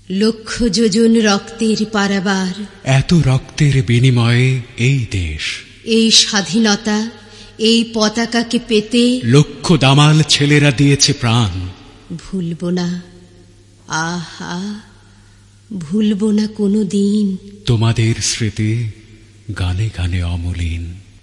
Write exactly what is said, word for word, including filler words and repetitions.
লক্ষ যোজন রক্তের পারাবার, এত রক্তের বিনিময়ে এই দেশ, এই স্বাধীনতা, এই পতাকাকে পেতে লক্ষ দামাল ছেলেরা দিয়েছে প্রাণ। ভুলব না, আহা ভুলব না কোনো দিন তোমাদের স্মৃতি গানে গানে অমলিন।